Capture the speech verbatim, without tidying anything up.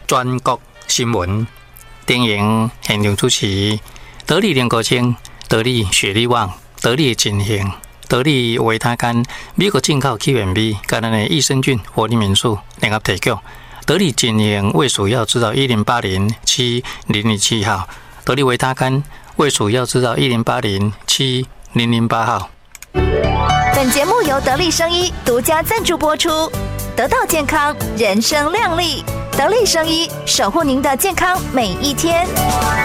全国新闻。电影现场主持得力联国清、得力雪力旺、得力金兴、得力维他甘、美国进口起源米，跟咱的益生菌活力民宿联合提供。得力金兴卫蜀药制造一零八零七零零七号，得力维他甘卫蜀药制造一零八零七零零八号。 本节目由得力生医独家赞助播出，得到健康，人生亮丽。得力生医，守护您的健康每一天。